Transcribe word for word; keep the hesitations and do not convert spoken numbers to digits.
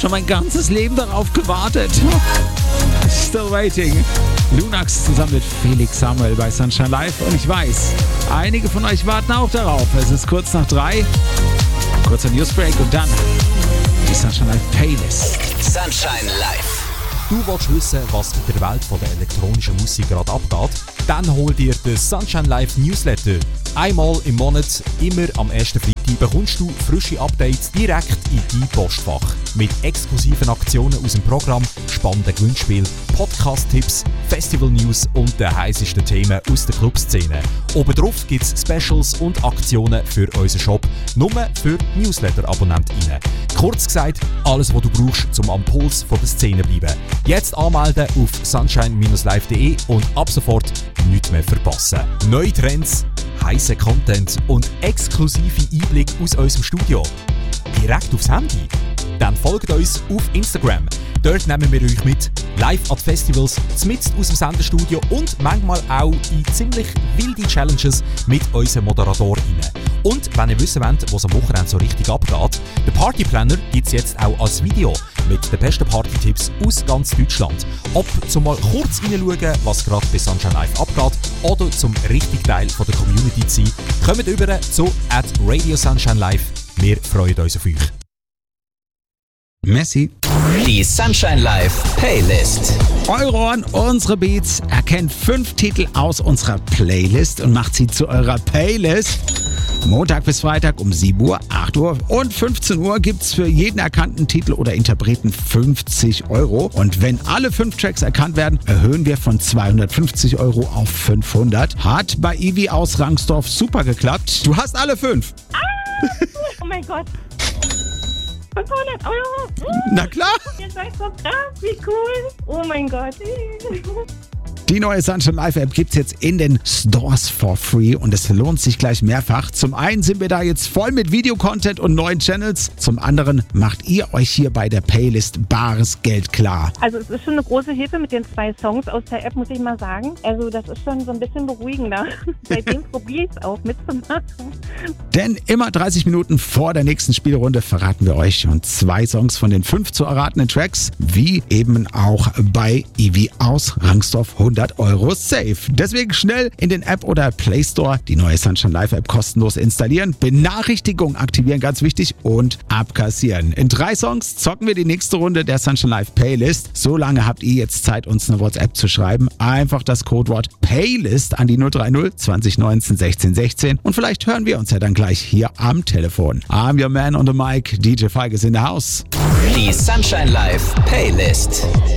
schon mein ganzes Leben darauf gewartet. Still waiting. Lunax zusammen mit Felix Samuel bei Sunshine Live. Und ich weiß, einige von euch warten auch darauf. Es ist kurz nach drei. Kurzer Newsbreak und dann die Sunshine Live Playlist. Sunshine Live. Du willst wissen, was in der Welt von der elektronischen Musik gerade abgeht? Dann hol dir den Sunshine Live Newsletter. Einmal im Monat, immer am ersten Freitag, bekommst du frische Updates direkt in dein Postfach. Mit exklusiven Aktionen aus dem Programm, spannenden Gewinnspielen, Podcast-Tipps, Festival-News und den heißesten Themen aus der Clubszene. Obendrauf gibt es Specials und Aktionen für unseren Shop, nur für Newsletter-AbonnentInnen. Kurz gesagt, alles, was du brauchst, um am Puls von der Szene zu bleiben. Jetzt anmelden auf sunshine Live punkt de und ab sofort nichts mehr verpassen. Neue Trends, heiße Content und exklusive Einblick aus unserem Studio. Direkt aufs Handy? Dann folgt uns auf Instagram. Dort nehmen wir euch mit, live an Festivals, mitten aus dem Sendestudio und manchmal auch in ziemlich wilde Challenges mit unseren ModeratorInnen. Und wenn ihr wissen wollt, was am Wochenende so richtig abgeht, den Partyplanner gibt es jetzt auch als Video mit den besten Party-Tipps aus ganz Deutschland. Ob zum mal kurz reinschauen, was gerade bei Sunshine Live abgeht, oder zum richtigen Teil von der Community zu sein, kommt über zu at Radio Sunshine Live. Wir freuen uns auf euch. Messi. Die Sunshine Live Playlist. Eure Ohren, unsere Beats. Erkennt fünf Titel aus unserer Playlist und macht sie zu eurer Playlist. Montag bis Freitag um sieben Uhr, acht Uhr und fünfzehn Uhr gibt's für jeden erkannten Titel oder Interpreten fünfzig Euro. Und wenn alle fünf Tracks erkannt werden, erhöhen wir von zweihundertfünfzig Euro auf fünfhundert. Hat bei Ivi aus Rangsdorf super geklappt. Du hast alle fünf. Ah, oh mein Gott. fünfhundert Euro. Na klar. Ihr seid so krass, wie cool. Oh mein Gott. Die neue Sunshine Live App gibt's jetzt in den Stores for free und es lohnt sich gleich mehrfach. Zum einen sind wir da jetzt voll mit Videocontent und neuen Channels. Zum anderen macht ihr euch hier bei der Playlist bares Geld klar. Also es ist schon eine große Hilfe mit den zwei Songs aus der App, muss ich mal sagen. Also das ist schon so ein bisschen beruhigender. Seitdem probiere ich es auch mitzumachen. Denn immer dreißig Minuten vor der nächsten Spielrunde verraten wir euch schon zwei Songs von den fünf zu erratenen Tracks, wie eben auch bei Ivi aus Rangsdorf hundert Euro safe. Deswegen schnell in den App oder Play Store die neue Sunshine Live App kostenlos installieren, Benachrichtigung aktivieren, ganz wichtig, und abkassieren. In drei Songs zocken wir die nächste Runde der Sunshine Live Playlist. So lange habt ihr jetzt Zeit, uns eine WhatsApp zu schreiben. Einfach das Codewort Playlist an die null drei null zwanzig neunzehn sechzehn sechzehn und vielleicht hören wir uns ja dann gleich hier am Telefon. I'm your man on the mic, D J Falk is in the house. Die Sunshine Live Playlist.